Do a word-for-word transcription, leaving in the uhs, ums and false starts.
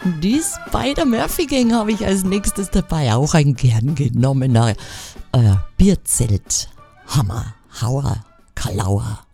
Die Spider-Murphy-Gang habe ich als nächstes dabei. Auch ein gern genommener äh, Bierzelt. Hammer, Hauer, Kalauer.